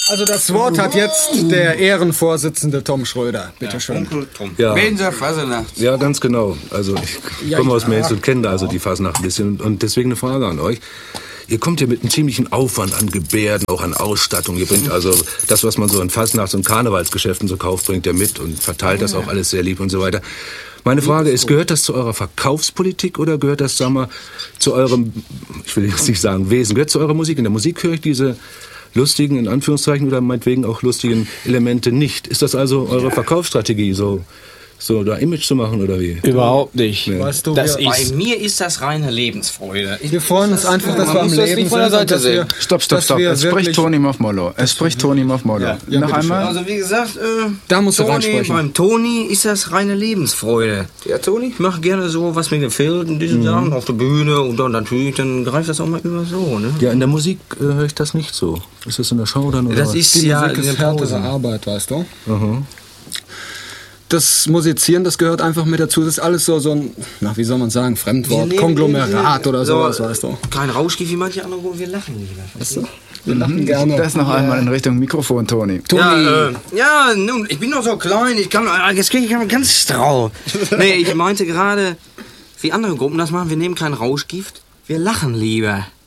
Also das Wort hat jetzt der Ehrenvorsitzende Tom Schröder. Bitte schön. Onkel Tom. Ja. Weser Fasnacht. Ja, ganz genau. Also ich komme aus Mels und kenne also die Fasnacht ein bisschen. Und deswegen eine Frage an euch. Ihr kommt ja mit einem ziemlichen Aufwand an Gebärden, auch an Ausstattung. Ihr bringt also das, was man so in Fasnachts- und Karnevalsgeschäften so kauft, bringt ihr mit und verteilt das auch alles sehr lieb und so weiter. Meine Frage ist, gehört das zu eurer Verkaufspolitik oder gehört das, sagen wir, zu eurem, ich will jetzt nicht sagen Wesen, gehört zu eurer Musik? In der Musik höre ich diese lustigen, in Anführungszeichen, oder meinetwegen auch lustigen Elemente nicht. Ist das also eure Verkaufsstrategie, so da Image zu machen oder wie? Überhaupt nicht. Nee. Weißt du, Das Bei ist mir ist das reine Lebensfreude. wir freuen uns einfach, dass wir am Leben sind. Und dass wir, Stopp. dass wir Es spricht wirklich- Toni Mofmolo. Es spricht Toni Mofmolo. Ja, Noch bitte einmal? Also wie gesagt, Da musst du Toni, reinsprechen. beim Toni ist das reine Lebensfreude. Ja, Toni? Ich mache gerne so, was mir gefällt in diesen Sachen auf der Bühne und dann natürlich, dann greift das auch mal über so, ne? Ja, in der Musik höre ich das nicht so. Ist das in der Show dann oder Das was? ist Die ja Musik in ist den härtere Pausen. Arbeit, weißt du? Das Musizieren, das gehört einfach mit dazu. Das ist alles so ein, wie soll man sagen, Fremdwort, Konglomerat oder sowas, weißt du? Kein Rauschgift wie manche andere, wir lachen lieber. Weißt du? Wir lachen gerne. Das noch einmal in Richtung Mikrofon, Toni. Ja, nun, ich bin noch so klein, jetzt kriege ich ganz strau. Nee, ich meinte gerade, wie andere Gruppen das machen, wir nehmen kein Rauschgift, wir lachen lieber.